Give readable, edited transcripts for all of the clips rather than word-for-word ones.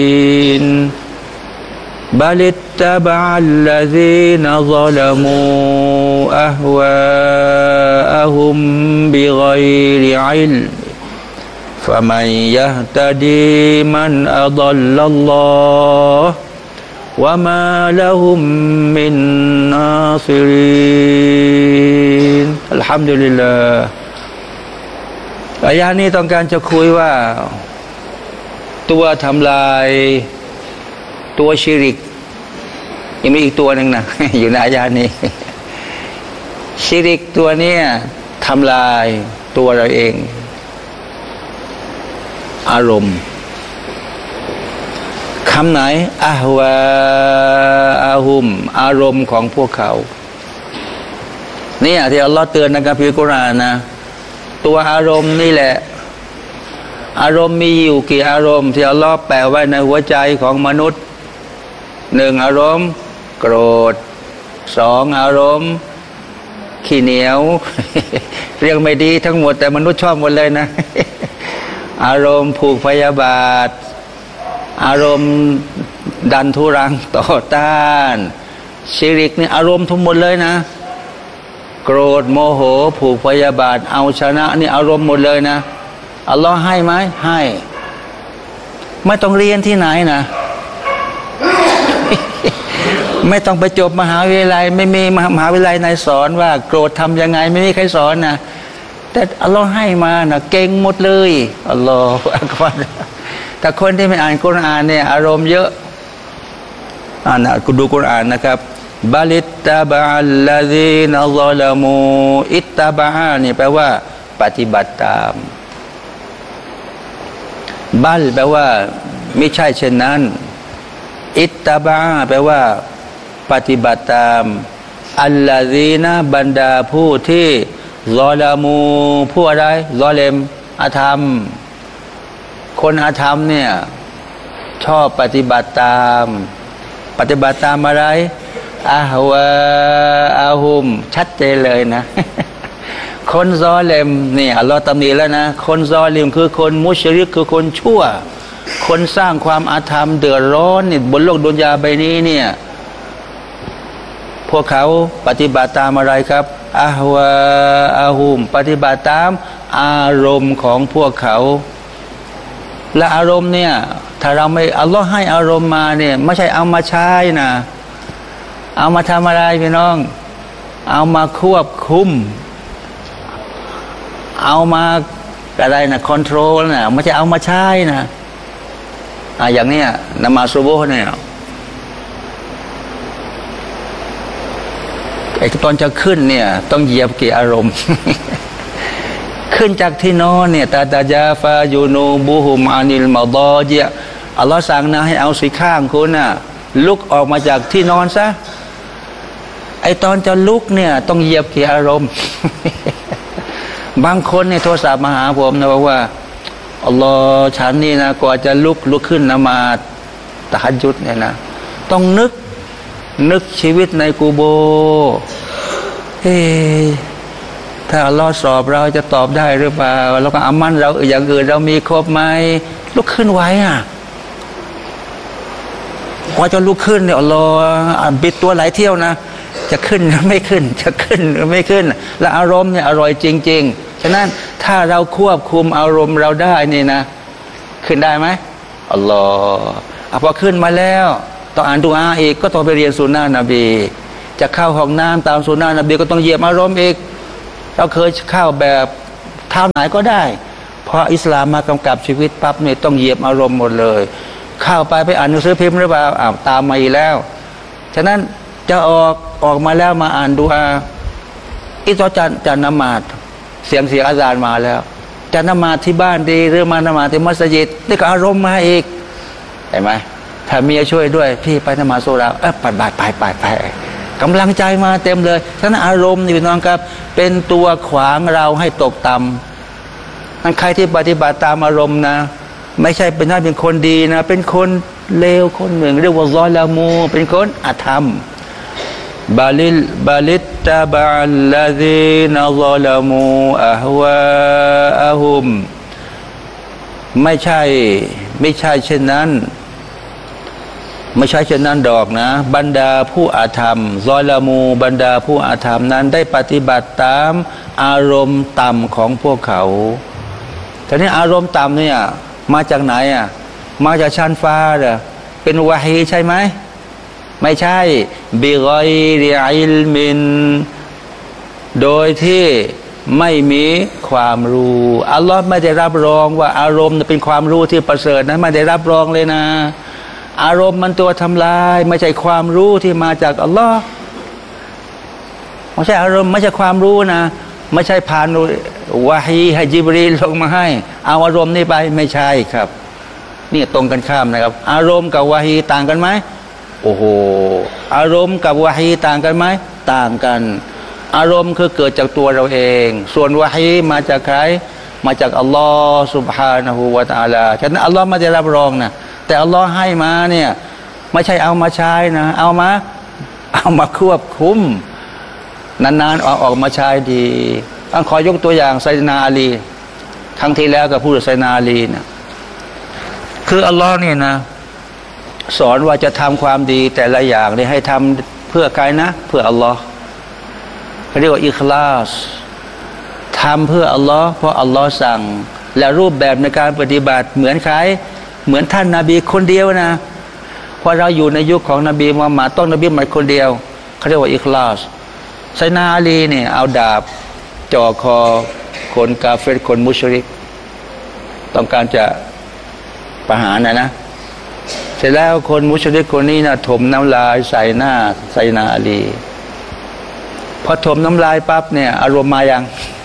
بل اتبع الذين ظلموا أهواءهم بغير علم فمن يهتدي من أضل الله وما لهم من ناصرين الحمد للهอายะนี้ต้องการจะคุยว่าตัวทำลายตัวชิริกยังมีอีกตัวหนึ่งนะอยู่ในอายะนี้ชิริกตัวนี้ทำลายตัวเราเองอารมณ์คำไหนอะฮวาอาฮุมอารมณ์ของพวกเขาเนี่ยที่อัลลอฮ์เตือนในคัมภีร์กุรอานนะตัวอารมณ์นี่แหละอารมณ์มีอยู่กี่อารมณ์ที่อัลลอฮ์แปะไว้ในหัวใจของมนุษย์หนึ่งอารมณ์โกรธสองอารมณ์ขี้เหนียว เรื่องไม่ดีทั้งหมดแต่มนุษย์ชอบหมดเลยนะ อารมณ์ผูกพยาบาทอารมณ์ดันทุรังต่อต้านชิริกนี่อารมณ์ทั้งหมดเลยนะโกรธโมโหผูกพยาบาทเอาชนะนี่อารมณ์หมดเลยนะอัลลอฮ์ให้ไหมให้ไม่ต้องเรียนที่ไหนนะ ไม่ต้องไปจบมหาวิทยาลัยไม่มีมหาวิทยาลัยไหนสอนว่าโกรธทำยังไงไม่มีใครสอนนะแต่อัลลอฮ์ให้มานะเก่งหมดเลยอัลลอฮฺอักบัรแต่คนที่ไม่อ่านกุรอานเนี่ยอารมณ์เยอะนะคุณดูกุรอานนะครับบาลิตตาบะอัลลาซีนซอลามูอิตตาบะฮ์นี่แปลว่าปฏิบัติตามบัลแปลว่าไม่ใช่เช่นนั้นอิตตาบะแปลว่าปฏิบัติตามอัลลาซีนะบรรดาผู้ที่ซอลามูผู้อะไรซอเลมอาธรรมคนอาธรรมเนี่ยชอบปฏิบัติตามอะไรอะฮวาอาฮุมชัดเจนเลยนะ คนซอเลมเนี่ยอัลลอฮ์ตำหนิแล้วนะคนซอเลมคือคนมุชริกคือคนชั่วคนสร้างความอาธรรมเดือดร้อนนี่บนโลกดุนยาใบนี้เนี่ยพวกเขาปฏิบัติตามอะไรครับอะฮวาอาฮุมปฏิบัติตามอารมณ์ของพวกเขาและอารมณ์เนี่ยถ้าเราไม่อัลลอฮ์ให้อารมณ์มาเนี่ยไม่ใช่เอามาใช้นะเอามาทำอะไรพี่น้องเอามาควบคุมเอามาอะไรนะคอนโทรลนะไม่ใช่เอามาใช้นะอย่างเนี้ยนมาซุโบฮ์เนี่ยไอ้ตอนจะขึ้นเนี่ยต้องเหยียบกี่อารมณ์ ขึ้นจากที่นอนเนี่ยตาตาจาฟายูนูบูฮุมอานิลมาดอเจอัลลอฮ์สั่งนะให้เอาสีข้างคุณน่ะลุกออกมาจากที่นอนซะไอตอนจะลุกเนี่ยต้องเหยียบกี่อารมณ์ บางคนเนี่ยโทรศัพท์มาหาผมนะบอกว่าอัลลอฮ์ฉันนี่นะกว่าจะลุกขึ้นนมาตะฮัจญุดเนี่ยนะต้องนึกชีวิตในกูโบถ้าอัลลอฮ์สอบเราจะตอบได้หรือเปล่าแล้วก็อามันเราอย่างอื่นเรามีครบไหมลุกขึ้นไว้กว่าจะลุกขึ้นเนี่ยอัลลอฮ์บิดตัวหลายเที่ยวนะจะขึ้นไม่ขึ้นจะขึ้นไม่ขึ้นและอารมณ์เนี่ยอร่อยจริงๆฉะนั้นถ้าเราควบคุมอารมณ์เราได้นี่นะขึ้นได้ไหมอัลลอฮ์พอขึ้นมาแล้วต้องอ่านดุอาอีกก็ต้องไปเรียนสุนนะนบีจะเข้าห้องน้ำตามสุนนะนบีก็ต้องเหยียบอารมณ์อีกเราเคยเข้าแบบเท้าไหนก็ได้พออิสลามมากำกับชีวิตปั๊บเนี่ยต้องเหยียบอารมณ์หมดเลยเข้าไปอ่านหนังสือพิมพ์หรือเปล่าตามมาอีกแล้วฉะนั้นจะออกมาแล้วมาอ่านดุอาอิตจะนมาดเสียงอาจารย์มาแล้วจะนมาดที่บ้านดีหรือมานมาดที่มัสยิดนี่ก็อารมณ์มาอีกเห็นไหมถ้าเมียช่วยด้วยพี่ไปนมาดโซลาไปกำลังใจมาเต็มเลยฉะนั้นอารมณ์นี่พี่น้องครับเป็นตัวขวางเราให้ตกต่ำนั่นใครที่ปฏิบัติตามอารมณ์นะไม่ใช่เป็นคนดีนะเป็นคนเลวคนหนึ่งเรียกว่าซอลามูเป็นคนอาธรรมบาลิตตาบะอัลลาซีนซอลามูอะฮวาอาฮุมไม่ใช่เช่นนั้นไม่ใช่เช่นนั้นดอกนะบรรดาผู้อาธรรมซอลามูบรรดาผู้อาธรรมนั้นได้ปฏิบัติตามอารมณ์ต่ำของพวกเขาทีนี้อารมณ์ต่ำเนี่ยมาจากไหนอ่ะมาจากชั้นฟ้าเหรอเป็นวะฮีใช่ไหมไม่ใช่บิกอยริอิลมินโดยที่ไม่มีความรู้อัลลอฮ์ไม่ได้รับรองว่าอารมณ์เป็นความรู้ที่ประเสริฐนะไม่ได้รับรองเลยนะอารมณ์มันตัวทำลายไม่ใช่ความรู้ที่มาจากอัลลอฮ์ไม่ใช่อารมณ์ไม่ใช่ความรู้นะไม่ใช่ผ่านวะฮีให้ญิบรีลลงมาให้เอาอารมณ์นี่ไปไม่ใช่ครับนี่ตรงกันข้ามนะครับอารมณ์กับวะฮีต่างกันไหมโอ้โหอารมณ์กับวะฮีต่างกันไหมต่างกันอารมณ์คือเกิดจากตัวเราเองส่วนวะฮีมาจากใครมาจากอัลลอฮ์ سبحانه และ تعالى ฉะนั้นอัลลอฮ์ไม่ได้รับรองนะแต่อัลลอฮ์ให้มาเนี่ยไม่ใช่เอามาใช้นะเอามาควบคุมนานๆออกมาใช้ดีต้องขอยกตัวอย่างไซนาอาลีครั้งที่แล้วก็พูดไซนาอาลีนะคืออัลลอฮ์เนี่ยนะสอนว่าจะทำความดีแต่ละอย่างนี่ให้ทำเพื่อใครนะเพื่ออัลลอฮ์เขาเรียกว่าอิคลาสทำเพื่ออัลลอฮ์เพราะอัลลอฮ์สั่งและรูปแบบในการปฏิบัติเหมือนใครเหมือนท่านนบีคนเดียวนะเพราะเราอยู่ในยุคของนบีมุฮัมมัดต้องนบีมุฮัมมัดคนเดียวเขาเรียกว่าอิคลาสไซนาอาลีเนี่ยเอาดาบจ่อคอคนกาเฟรคนมุชริกต้องการจะประหารนะเสร็จแล้วคนมุชริกคนนี้นะถมน้ำลายใส่หน้าไซนาอาลีพอถมน้ำลายปั๊บเนี่ยอารมณ์มายัง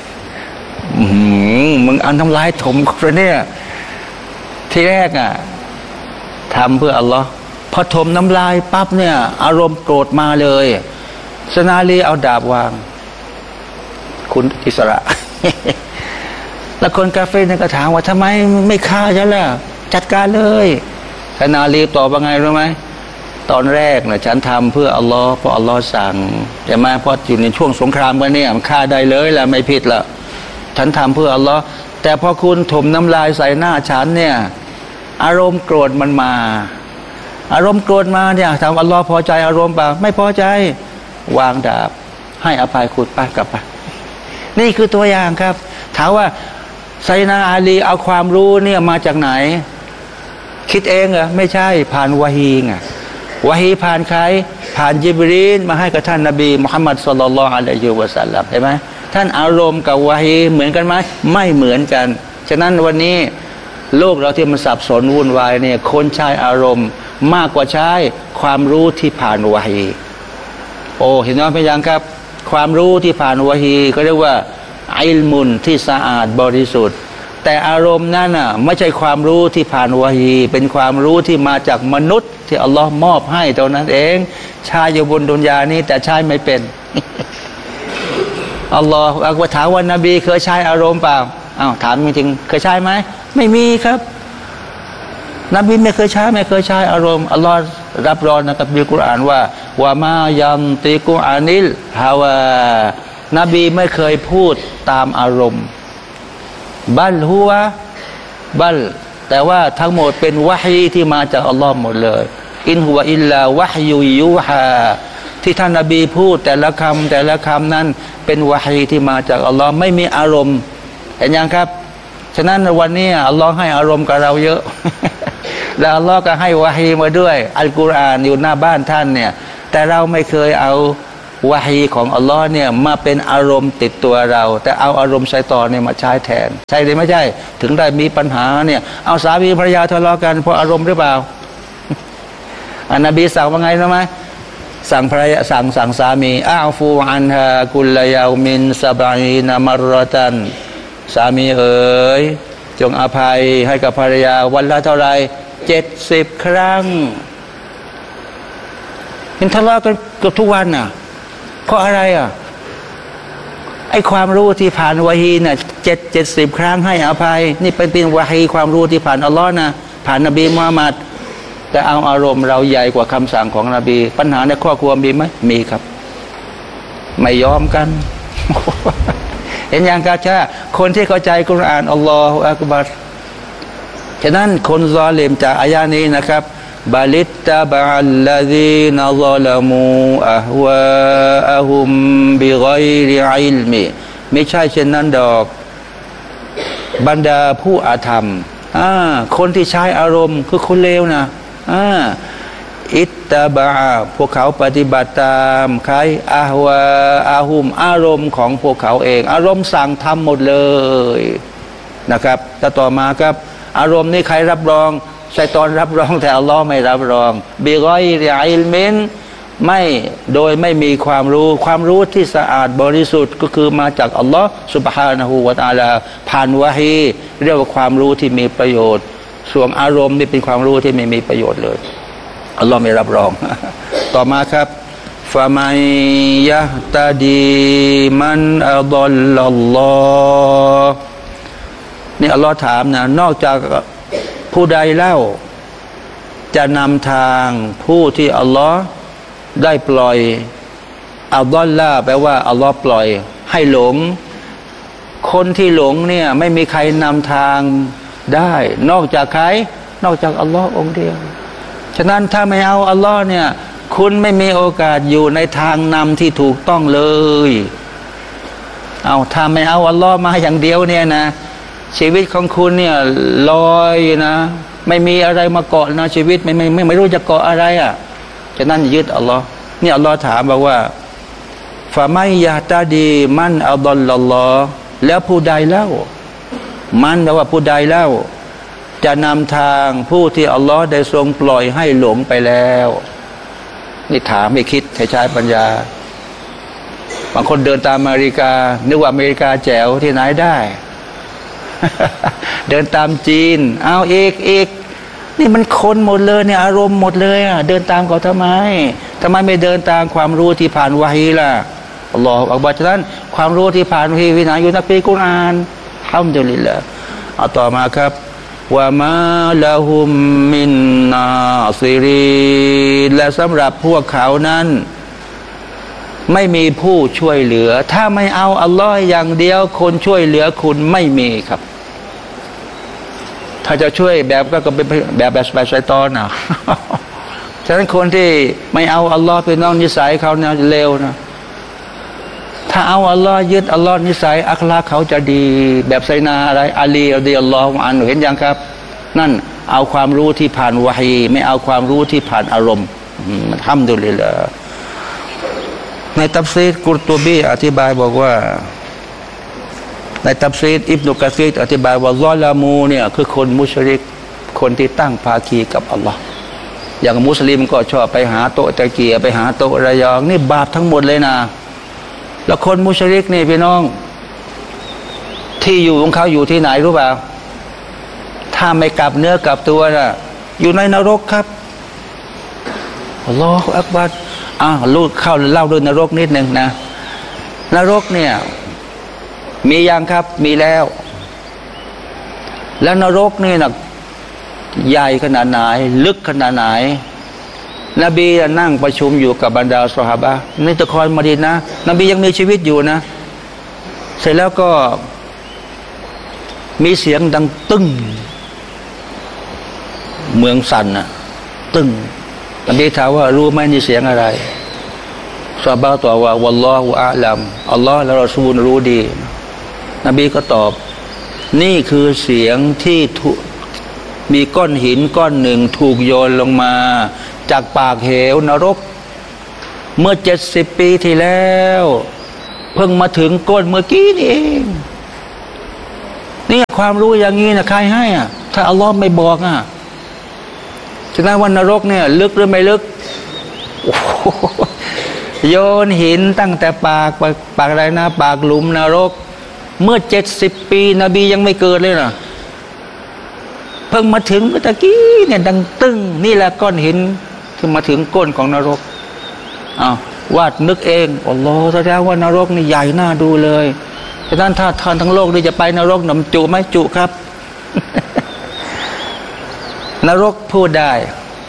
มึงเอาน้ำลายถมคนเนี่ยที่แรกอ่ะทำเพื่ออัลลอฮ์พอถมน้ำลายปั๊บเนี่ยอารมณ์โกรธมาเลยไซนาอาลีเอาดาบวางคุณอิสระ แล้วคนกาเฟรเนี่ยก็ถามว่าทำไมไม่ฆ่าฉันล่ะจัดการเลยไซนาอาลีตอบว่าไงรู้ไหมตอนแรกนะฉันทำเพื่ออัลลอฮ์เพราะอัลลอฮ์สั่งแต่มาเพราะอยู่ในช่วงสงครามกันเนี่ยมันฆ่าได้เลยแหละไม่ผิดละฉันทำเพื่ออัลลอฮ์แต่พอคุณถมน้ำลายใส่หน้าฉันเนี่ยอารมณ์โกรธมันมาอารมณ์โกรธมาเนี่ยถามอัลลอฮ์พอใจอารมณ์เปล่าไม่พอใจวางดาบให้อภัยคุณไปกลับไปนี่คือตัวอย่างครับถามว่าไซนาอาลีเอาความรู้เนี่ยมาจากไหนคิดเองเหรอไม่ใช่ผ่านวะฮีไงวะฮีผ่านใครผ่านญิบรีลมาให้กับท่านนบีมุฮัมมัดศ็อลลัลลอฮุอะลัยฮิวะซัลลัมเห็นไหมท่านอารมณ์กับวะฮีเหมือนกันไหมไม่เหมือนกันฉะนั้นวันนี้โลกเราที่มันสับสนวุ่นวายเนี่ยคนใช้อารมณ์มากกว่าใช้ความรู้ที่ผ่านวะฮีโอ้เห็นไหมพี่ยังครับความรู้ที่ผ่านวะฮีเขาเรียกว่าอิลมุนที่สะอาดบริสุทธิ์แต่อารมณ์นั้นน่ะไม่ใช่ความรู้ที่ผ่านวะฮีเป็นความรู้ที่มาจากมนุษย์ที่อัลลอฮ์มอบให้เท่านั้นเองใช้อยู่บนดุนยานี้แต่ใช้ไม่เป็น อัลลอฮ์อักบารถามว่านบีเคยใช้อารมณ์เปล่าอ้าวถามจริงๆเคยใช้ไหมไม่มีครับนบีไม่เคยใช้อารมณ์อัลลอฮ์รับรองนะครับในกุรอานว่าวะมายันติกุอานิลฮาวานบีไม่เคยพูดตามอารมณ์บัลฮัวบัลแต่ว่าทั้งหมดเป็นวะฮีที่มาจากอัลลอฮ์หมดเลยอินฮุวะอิลลาวะฮยูยูฮาที่ท่านนบีพูดแต่ละคำนั้นเป็นวะฮีที่มาจากอัลลอฮ์ไม่มีอารมณ์เห็นยังครับฉะนั้นวันนี้อัลลอฮ์ให้อารมณ์กับเราเยอะ แล้วอัลลอฮ์ก็ให้วะฮีมาด้วยอัลกุรอานอยู่หน้าบ้านท่านเนี่ยแต่เราไม่เคยเอาวะฮีของอัลลอฮ์เนี่ยมาเป็นอารมณ์ติดตัวเราแต่เอาอารมณ์ชัยฏอนเนี่ยมาใช้แทนใช่หรือไม่ใช่ถึงได้มีปัญหาเนี่ยเอาสามีภรรยาทะเลาะกันเพราะอารมณ์หรือเปล่า นบีสั่งว่าไงรู้ไหมสั่งภรรยาสั่งสามีอาฟูอันฮากุลยามินซาบะอีนามารตันสามีเอ๋ยจงอภัยให้กับภรรยาวันละเท่าไร70 ครั้งเห็นทะเลาะกันเกือบทุกวันน่ะเพราะอะไรอ่ะไอ้ความรู้ที่ผ่านวะฮีน่ะ70 ครั้งให้อภัยนี่เป็นวะฮีความรู้ที่ผ่านอัลลอฮ์นะผ่านนบีมุฮัมมัดแต่เอาอารมณ์เราใหญ่กว่าคำสั่งของนบีปัญหาในครอบครัวมีไหมมีครับไม่ยอมกัน เห็นอย่างกาชาคนที่เข้าใจกุรอานอัลลอฮฺอักบัรฉะนั้นคนซอลิมจากอายานี้นะครับบาลิตตะบะอัลลซีนซอลามูอะฮวาอะฮุมบิฆอยริอิลมิไม่ใช่เช่นนั้นดอกบรรดาผู้อาธรรมคนที่ใช้อารมณ์คือคนเลวนะอิตตะบะพวกเขาปฏิบัติตามใครอะฮวาอะฮุมอารมณ์ของพวกเขาเองอารมณ์สั่งทำหมดเลยนะครับแต่ต่อมาครับอารมณ์นี้ใครรับรองชัยฏอนรับรองแต่อัลลอฮ์ไม่รับรองบิฆอยริอิลมินไม่โดยไม่มีความรู้ที่สะอาดบริสุทธิ์ก็คือมาจากอัลลอฮ์ซุบฮานะฮูวะตะอาลาผ่านวะฮีเรียกว่าความรู้ที่มีประโยชน์ส่วนอารมณ์นี่เป็นความรู้ที่ไม่มีประโยชน์เลยอัลลอฮ์ไม่รับรอง ต่อมาครับฟะมัยยะตะดีมันอัฎอลลัลลอฮ์นี่อัลลอฮ์ถามนะนอกจากผู้ใดเล่าจะนำทางผู้ที่อัลลอฮ์ได้ปล่อยอัลลอฮ์ล่าแปลว่าอัลลอฮ์ปล่อยให้หลงคนที่หลงเนี่ยไม่มีใครนำทางได้นอกจากใครนอกจากอัลลอฮ์องเดียวฉะนั้นถ้าไม่เอาอัลลอฮ์เนี่ยคุณไม่มีโอกาสอยู่ในทางนำที่ถูกต้องเลยเอาถ้าไม่เอาอัลลอฮ์มาอย่างเดียวเนี่ยนะชีวิตของคุณเนี่ยลอยนะไม่มีอะไรมาเกาะนะชีวิตไม่รู้จะเกาะอะไรอ่ะฉะนั้นยึดอัลลอฮ์นี่อัลลอฮ์ถามบอกว่าฟะมัยยะตะดีมันอัฎอลลัลลอฮ์แล้วผู้ใดเล่ามันแปลว่าผู้ใดเล่าจะนำทางผู้ที่อัลลอฮ์ได้ทรงปล่อยให้หลงไปแล้วนี่ถามไม่คิดใช้ปัญญาบางคนเดินตามอเมริกานึกว่าอเมริกาแจ๋วที่ไหนได้ เดินตามจีนเอาเอกนี่มันคนหมดเลยเนี่ยอารมณ์หมดเลยอ่ะเดินตามเขาทำไมไม่เดินตามความรู้ที่ผ่านวะฮีล่ะอัลลอฮฺอักบัรฉะนั้นความรู้ที่ผ่านวะฮีวินัยอยู่ในกุรอานอัลฮัมดุลิลลาห์เอาต่อมาครับว่ามาละหุมมินนาซิรีนและสำหรับพวกเขานั้นไม่มีผู้ช่วยเหลือถ้าไม่เอาอัลลอฮ์อย่างเดียวคนช่วยเหลือคุณไม่มีครับถ้าจะช่วยแบบก็เป็นแบบชัยฏอนนะ ฉะนั้นคนที่ไม่เอาอัลลอฮ์เป็นน้องนิสัยเขาเนี่ยเลวนะถ้าเอาอัลลอฮ์ยึดอัลลอฮ์นิสัยอัคลาเขาจะดีแบบไซนาอะไรอาลีรอฎิยัลลอฮุอันฮุเห็นยังครับนั่นเอาความรู้ที่ผ่านวะฮีไม่เอาความรู้ที่ผ่านอารมณ์อัลฮัมดุลิลลาห์ในตัฟซีรกุรตุบีอธิบายบอกว่าในตัฟซีรอิบนุกะซีรอธิบายว่าซอลามูเนี่ยคือคนมุชริกคนที่ตั้งภาคีกับอัลลอฮ์อย่างมุสลิมก็ชอบไปหาโต๊ะตะเกียไปหาโต๊ะระยองนี่บาปทั้งหมดเลยนะแล้วคนมุชริกนี่พี่น้องที่อยู่ของเขาอยู่ที่ไหนรู้เปล่าถ้าไม่กลับเนื้อกลับตัวน่ะอยู่ในนรกครับอัลลอฮฺอักบัรลูกเข้าเล่าเรื่องนรกนิดหนึ่งนะนรกเนี่ยมียังครับมีแล้วแล้วนรกนี่นะใหญ่ขนาดไหนลึกขนาดไหนนบีนั่งประชุมอยู่กับบรรดาซอฮาบะห์ในนครมะดีนะห์นบียังมีชีวิตอยู่นะเสร็จแล้วก็มีเสียงดังตึ้งเมืองสั่นนะตึ้งนบีถามว่ารู้ไหมนี่เสียงอะไรซอฮาบะห์ตอบว่าวัลลอฮุอาลัมอัลลอฮ์และรอซูลรู้ดีนบีก็ตอบนี่คือเสียงที่มีก้อนหินก้อนหนึ่งถูกโยนลงมาจากปากเหวนรกเมื่อ70 ปีที่แล้วเพิ่งมาถึงก้นเมื่อกี้นี่เองนี่ความรู้อย่างนี้นะใครให้อ่ะถ้าอัลลอฮ์ไม่บอกอ่ะฉะนั้นวันนรกเนี่ยลึกหรือไม่ลึกโยนหินตั้งแต่ปากอะไรนะปากหลุมนรกเมื่อ70 ปีนบียังไม่เกิดเลยนะเพิ่งมาถึงเมื่อตะกี้เนี่ยดังตึ้งนี่แหละก้อนหินที่มาถึงก้นของนรกวาดนึกเองอัลลอฮฺแสดงว่านรกนี่ใหญ่น่าดูเลยฉะนั้นถ้าท่านทั้งโลกนี่จะไปนรกหนำจุไหมจุครับ นรกพูดได้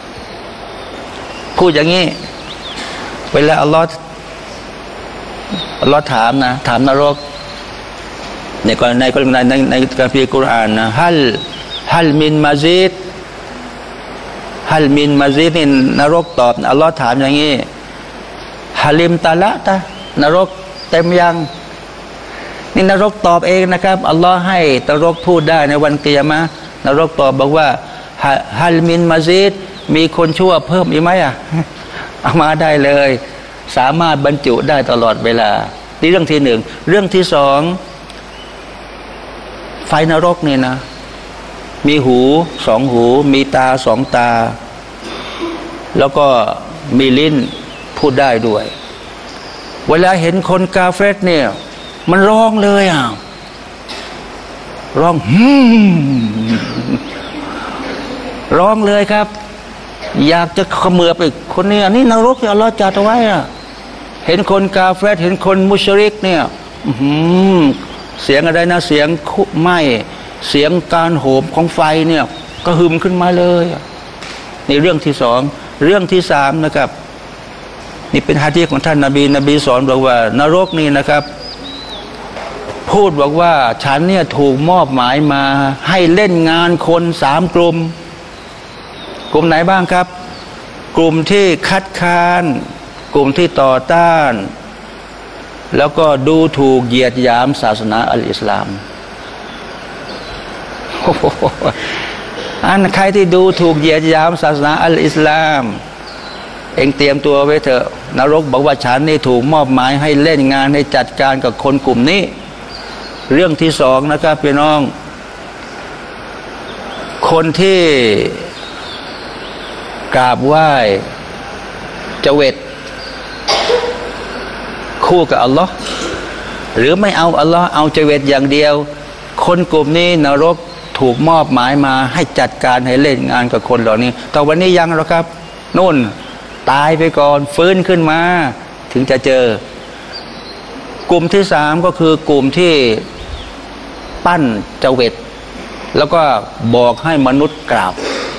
พูดอย่างนี้เวลาอัลลอฮฺถามนะถามนรกในกรณีในคัมภีร์กุรอานนะฮัลมินมาซิดฮัลมินมาซีดนี่นรกตอบอัลลอฮ์ถามอย่างนี้ฮาลิมตาละตะนรกเต็มยังนี่นรกตอบเองนะครับอัลลอฮ์ให้นรกพูดได้ในวันกิยามะห์นรกตอบบอกว่าฮัลมินมาซีดมีคนชั่วเพิ่มอีกไหมเอามาได้เลยสามารถบรรจุได้ตลอดเวลานี่เรื่องที่หนึ่งเรื่องที่สองไฟนรกนี่นะมีหูสองหูมีตาสองตาแล้วก็มีลิ้นพูดได้ด้วยเวลาเห็นคนกาเฟรเนี่ยมันร้องเลยร้องร้องเลยครับอยากจะเขมือบอีกคนนี้นี่นรกที่อัลลอฮฺจัดเอาไว้เห็นคนกาเฟรเห็นคนมุชริกเนี่ยเสียงอะไรนะเสียงไหม้เสียงการโหมของไฟเนี่ยก็หึมขึ้นมาเลยในเรื่องที่สองเรื่องที่สามนะครับนี่เป็นหะดีษของท่านนบีสอนบอกว่านรกนี่นะครับพูดบอกว่าฉันเนี่ยถูกมอบหมายมาให้เล่นงานคนสามกลุ่มไหนบ้างครับกลุ่มที่คัดค้านกลุ่มที่ต่อต้านแล้วก็ดูถูกเหยียดหยามศาสนาอัลอิสลามอันใครที่ดูถูกเหยียดหยามศาสนาอัลอิสลามเองเตรียมตัวไว้เถอะนรกบอกว่าฉันนี่ถูกมอบหมายให้เล่นงานให้จัดการกับคนกลุ่มนี้เรื่องที่สองนะครับพี่น้องคนที่กราบไหว้เจวิตคู่กับอัลลอฮ์หรือไม่เอาอัลลอฮ์เอาเจวิตอย่างเดียวคนกลุ่มนี้นรกถูกมอบหมายมาให้จัดการให้เล่นงานกับคนเหล่านี้แต่วันนี้ยังหรอกครับนู่นตายไปก่อนฟื้นขึ้นมาถึงจะเจอกลุ่มที่สามก็คือกลุ่มที่ปั้นเจวิตแล้วก็บอกให้มนุษย์กราบ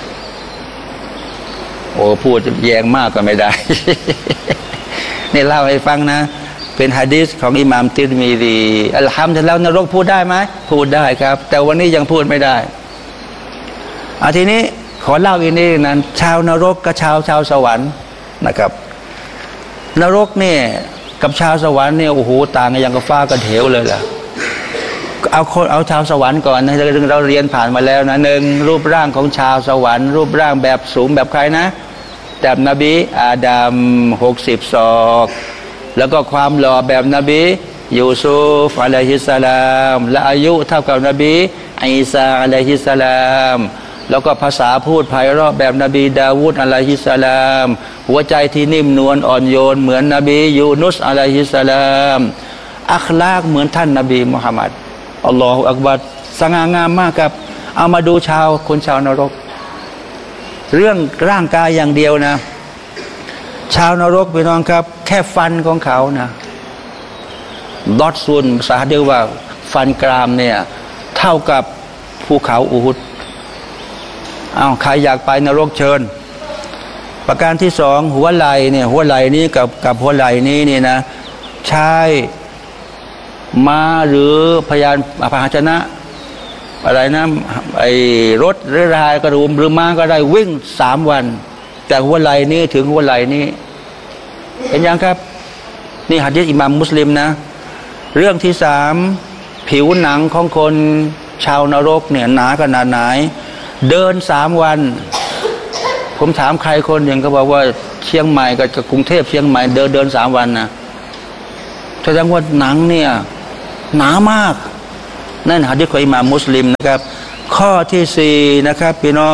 โอ้พูดแยงมากก็ไม่ได้ นี่เล่าให้ฟังนะเป็นหะดีษของอิหม่ามติรมิซีอัลฮัมดุลิลลาห์นรกพูดได้ไหมพูดได้ครับแต่วันนี้ยังพูดไม่ได้ทีนี้ขอเล่าอีกนิดนั้นชาวนรกกับชาวสวรรค์นะครับนรกเนี่ยกับชาวสวรรค์เนี่ยโอ้โหต่างกันอย่างกับฟ้ากับเหวเลยล่ะเอาชาวสวรรค์ก่อนนะเราเรียนผ่านมาแล้วนะหนึ่งรูปร่างของชาวสวรรค์รูปร่างแบบสูงแบบใครนะแบบนบีอาดัม60 ศอกแล้วก็ความหล่อแบบนบียูซุฟอะลัยฮิสสลามและอายุเท่ากับนบีอีสาอะลัยฮิสสลามแล้วก็ภาษาพูดไพเราะแบบนบีดาวูดอะลัยฮิสสลามหัวใจที่นิ่มนวลอ่อนโยนเหมือนนบียูนุสอะลัยฮิสสลามอัคลากเหมือนท่านนบีมุฮัมมัดอัลลอฮฺอักบัรสง่างามมากครับเอามาดูคนชาวนรกเรื่องร่างกายอย่างเดียวนะชาวนรกพี่น้องครับแค่ฟันของเขานะดอทซุนภาษาเรียกว่าฟันกรามเนี่ยเท่ากับภูเขาอูฮุดใครอยากไปนรกเชิญประการที่สองหัวไหล่เนี่ยหัวไหล่นี้กับหัวไหล่นี้นี่นะชายมาหรือพยานพาหนะอะไรนะไอ้รถหรือรายกระดุมหรือม้าก็ได้วิ่ง3 วันแต่หัวไหล่นี้ถึงหัวไหล่นี้เห็นยังครับนี่หะดีษอิหม่ามมุสลิมนะเรื่องที่สามผิวหนังของคนชาวนรกเนี่ยหนาขนาดไหนเดิน3 วันผมถามใครคนหนึ่งก็บอกว่าเชียงใหม่กับกรุงเทพเชียงใหม่เดิน3 วันนะแสดงว่าหนังเนี่ยหนามากนั่นหะดีษของอิหม่ามมุสลิมนะครับข้อที่4นะครับพี่น้อง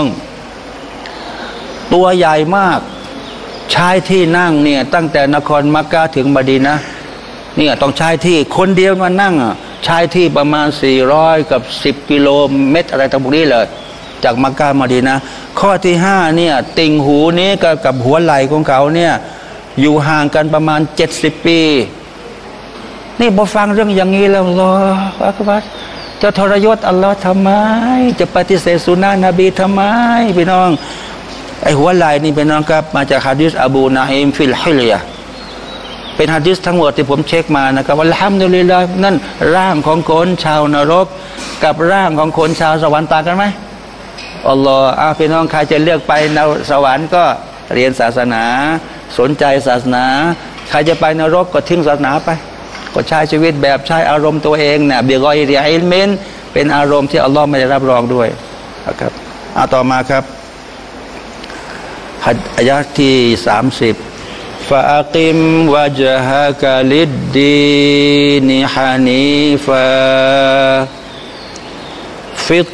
ตัวใหญ่มากใช้ที่นั่งเนี่ยตั้งแต่นครมักกะถึงมะดีนะห์เนี่ยต้องใช้ที่คนเดียวมานั่งใช้ที่ประมาณ400กับ10 กิโลเมตรอะไรทั้งพวกนี้เลยจากมักกะมะดีนะห์ข้อที่5เนี่ยติ่งหูนี้กับหัวไหล่ของเขาเนี่ยอยู่ห่างกันประมาณ70 ปีนี่พอฟังเรื่องอย่างนี้แล้วรออักบัรจะทรยศอัลลอฮ์ทำไมจะปฏิเสธสุนนะนบีทำไมพี่น้องไอ้หัวไหล่นี่พี่น้องครับมาจากหะดีษอบูนาอิมฟิลฮิลยะเป็นหะดีษทั้งหมดที่ผมเช็คมานะครับอัลฮัมดุลิลลาห์นั่นร่างของคนชาวนรกกับร่างของคนชาวสวรรค์ต่างกันไหมอัลลอฮ์พี่น้องใครจะเลือกไปในสวรรค์ก็เรียนศาสนาสนใจศาสนาใครจะไปนรกก็ทิ้งศาสนาไปก็ใช้ชีวิตแบบใช้อารมณ์ตัวเองเนี่ยเบียกอยเรียอิลเมนเป็นอารมณ์ที่อัลลอฮ์ไม่ได้รับรองด้วยนะครับต่อมาครับอายะห์ที่30ฟาอักิมวะจฮะกะลิดดีนิฮานีฟาฟิ